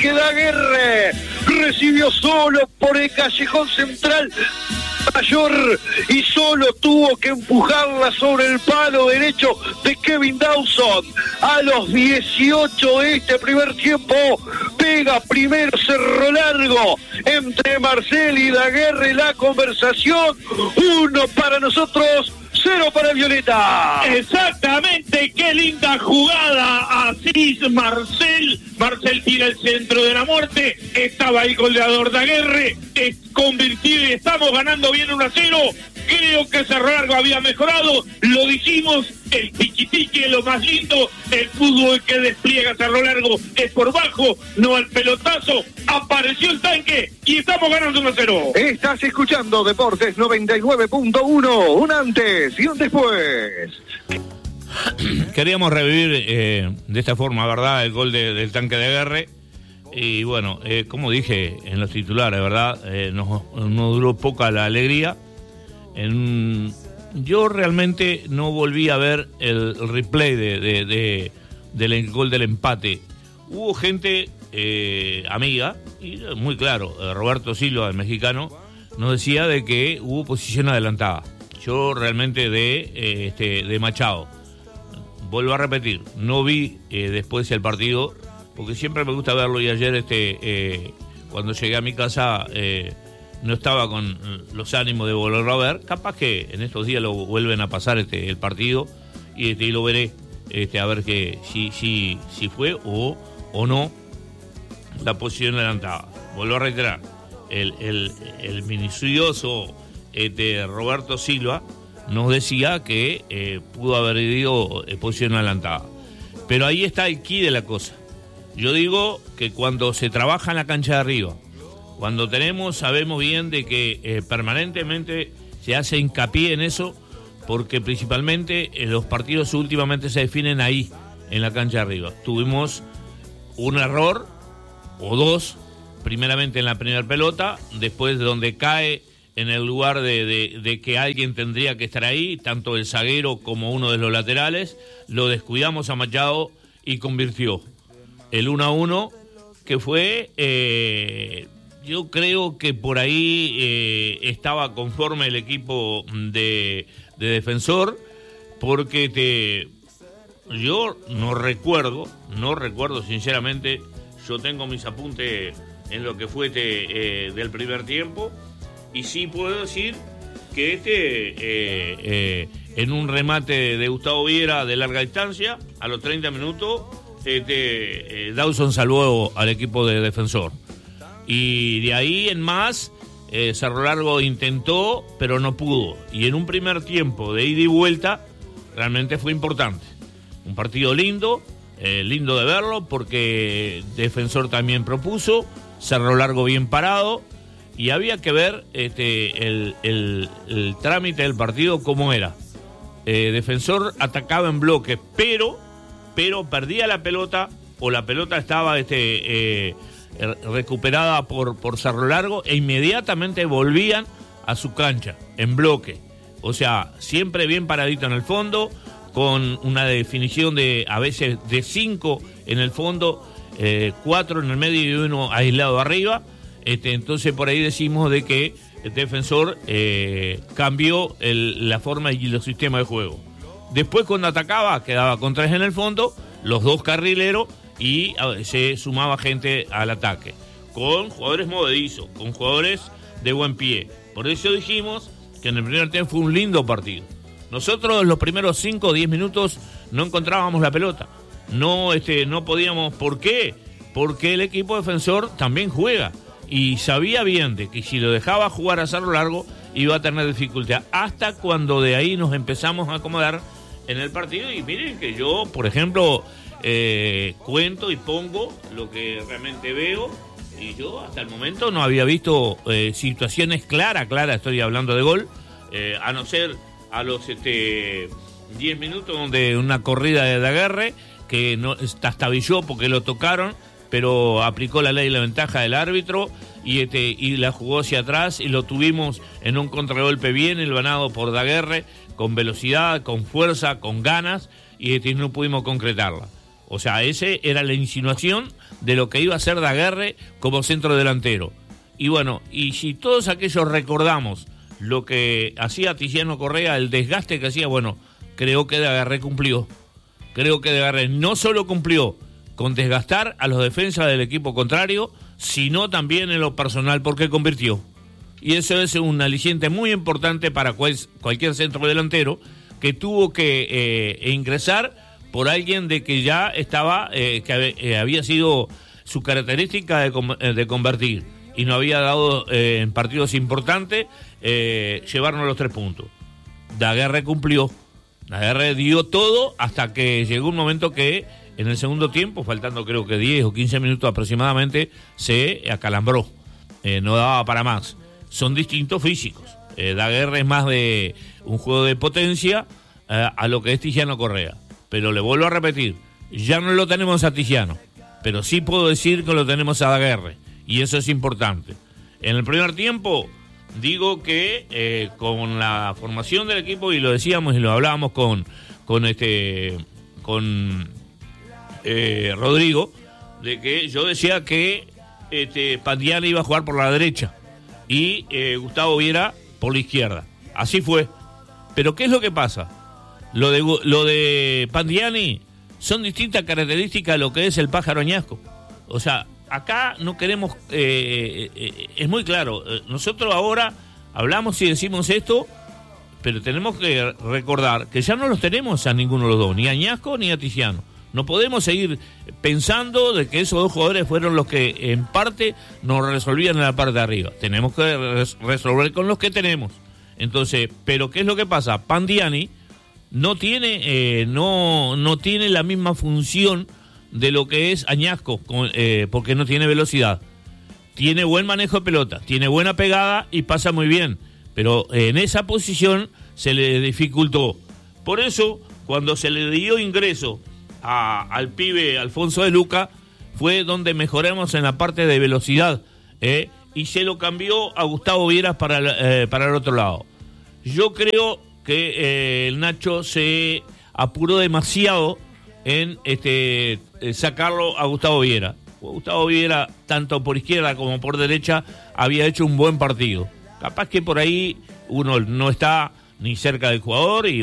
que Daguerre recibió solo por el callejón central mayor y solo tuvo que empujarla sobre el palo derecho de Kevin Dawson. A los 18 de este primer tiempo pega primero Cerro Largo entre Marcel y Daguerre. La conversación, 1 para nosotros, 0 para Violeta. Exactamente, qué linda jugada. Así Marcel tira el centro de la muerte. Estaba el goleador Daguerre, convirtió y estamos ganando bien 1-0. Creo que Cerro Largo había mejorado, lo dijimos, el tiquitiqui es lo más lindo, el fútbol que despliega Cerro Largo es por bajo, no al pelotazo, apareció el tanque y estamos ganando 1-0. Estás escuchando Deportes 99.1, un antes y un después. Queríamos revivir de esta forma, ¿verdad?, el gol del tanque de Daguerre. Y bueno, como dije en los titulares, ¿verdad?, nos duró poca la alegría. Yo realmente no volví a ver el replay del gol del empate. Hubo gente amiga, y muy claro, Roberto Silva, el mexicano, nos decía de que hubo posición adelantada. Yo realmente de Machado. Vuelvo a repetir, no vi después el partido, porque siempre me gusta verlo, y ayer cuando llegué a mi casa no estaba con los ánimos de volverlo a ver. Capaz que en estos días lo vuelven a pasar el partido y lo veré a ver que si fue o no la posición adelantada. Vuelvo a reiterar, el minucioso de Roberto Silva nos decía que pudo haber ido posición adelantada, pero ahí está el quid de la cosa. Yo digo que cuando se trabaja en la cancha de arriba, cuando sabemos bien de que permanentemente se hace hincapié en eso, porque principalmente los partidos últimamente se definen ahí, en la cancha de arriba. Tuvimos un error, o dos, primeramente en la primera pelota, después donde cae en el lugar de que alguien tendría que estar ahí, tanto el zaguero como uno de los laterales, lo descuidamos a Machado y convirtió el 1-1, que fue... yo creo que por ahí estaba conforme el equipo de Defensor, porque yo no recuerdo sinceramente, yo tengo mis apuntes en lo que fue del primer tiempo, y sí puedo decir que en un remate de Gustavo Viera de larga distancia, a los 30 minutos, Dawson salvó al equipo de Defensor. Y de ahí en más, Cerro Largo intentó, pero no pudo. Y en un primer tiempo de ida y vuelta, realmente fue importante. Un partido lindo de verlo, porque Defensor también propuso, Cerro Largo bien parado, y había que ver el trámite del partido cómo era. Defensor atacaba en bloque, pero perdía la pelota, o la pelota estaba recuperada por Cerro Largo, e inmediatamente volvían a su cancha en bloque, o sea, siempre bien paradito en el fondo, con una definición a veces de 5 en el fondo, 4 en el medio y uno aislado arriba. Entonces por ahí decimos de que el Defensor cambió la forma y los sistemas de juego. Después, cuando atacaba, quedaba con 3 en el fondo, los 2 carrileros, y se sumaba gente al ataque, con jugadores movedizos, con jugadores de buen pie. Por eso dijimos que en el primer tiempo fue un lindo partido. Nosotros los primeros 5 o 10 minutos no encontrábamos la pelota, no podíamos. ¿Por qué? Porque el equipo Defensor también juega, y sabía bien de que si lo dejaba jugar a Cerro Largo iba a tener dificultad, hasta cuando de ahí nos empezamos a acomodar en el partido. Y miren que yo, por ejemplo, cuento y pongo lo que realmente veo, y yo hasta el momento no había visto situaciones claras, estoy hablando de gol, a no ser a los 10 minutos, donde una corrida de Daguerre que no trastabilló porque lo tocaron, pero aplicó la ley y la ventaja del árbitro, y la jugó hacia atrás, y lo tuvimos en un contragolpe bien hilvanado por Daguerre, con velocidad, con fuerza, con ganas, y no pudimos concretarla. O sea, ese era la insinuación de lo que iba a ser Daguerre como centro delantero. Y bueno, y si todos aquellos recordamos lo que hacía Tiziano Correa, el desgaste que hacía, bueno, creo que Daguerre cumplió. Creo que Daguerre no solo cumplió con desgastar a los defensas del equipo contrario, sino también en lo personal, porque convirtió. Y eso es un aliciente muy importante para cualquier centro delantero que tuvo que ingresar por alguien de que ya estaba, que había sido su característica de convertir y no había dado en partidos importantes llevarnos los 3 puntos. Daguerre cumplió. Daguerre dio todo hasta que llegó un momento que en el segundo tiempo, faltando creo que 10 o 15 minutos aproximadamente, se acalambró. No daba para más. Son distintos físicos. Daguerre es más de un juego de potencia a lo que es Tiziano Correa. Pero le vuelvo a repetir, ya no lo tenemos a Tiziano, pero sí puedo decir que lo tenemos a Daguerre, y eso es importante. En el primer tiempo, digo que con la formación del equipo, y lo decíamos y lo hablábamos con Rodrigo, de que yo decía que Pandiani iba a jugar por la derecha y Gustavo Viera por la izquierda. Así fue. Pero ¿qué es lo que pasa? Lo de Pandiani son distintas características a lo que es el Pájaro Añasco. O sea, acá no queremos... es muy claro. Nosotros ahora hablamos y decimos esto, pero tenemos que recordar que ya no los tenemos a ninguno de los dos, ni a Añasco ni a Tiziano. No podemos seguir pensando de que esos dos jugadores fueron los que en parte nos resolvían en la parte de arriba. Tenemos que resolver con los que tenemos. Entonces, pero ¿qué es lo que pasa? Pandiani no tiene la misma función de lo que es Añasco, porque no tiene velocidad. Tiene buen manejo de pelota, tiene buena pegada y pasa muy bien, pero en esa posición se le dificultó. Por eso, cuando se le dio ingreso al pibe Alfonso de Luca, fue donde mejoramos en la parte de velocidad, y se lo cambió a Gustavo Vieras para el otro lado. Yo creo que el Nacho se apuró demasiado en sacarlo a Gustavo Viera. Gustavo Viera, tanto por izquierda como por derecha, había hecho un buen partido. Capaz que por ahí uno no está ni cerca del jugador y